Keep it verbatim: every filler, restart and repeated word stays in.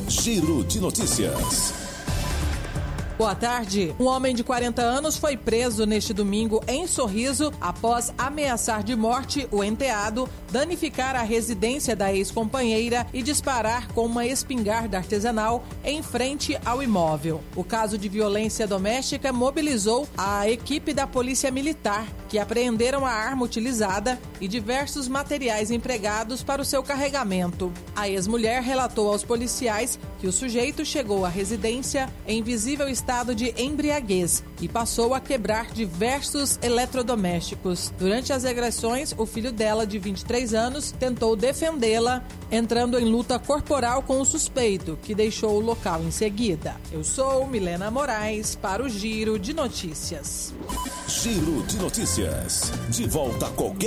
Giro de Notícias. Boa tarde. Um homem de quarenta anos foi preso neste domingo em Sorriso após ameaçar de morte o enteado, danificar a residência da ex-companheira e disparar com uma espingarda artesanal em frente ao imóvel. O caso de violência doméstica mobilizou a equipe da Polícia Militar, que apreenderam a arma utilizada e diversos materiais empregados para o seu carregamento. A ex-mulher relatou aos policiais que o sujeito chegou à residência em visível estado de embriaguez e passou a quebrar diversos eletrodomésticos. Durante as agressões, o filho dela, de vinte e três anos, tentou defendê-la, entrando em luta corporal com o suspeito, que deixou o local em seguida. Eu sou Milena Moraes para o Giro de Notícias. Giro de Notícias. De volta a qualquer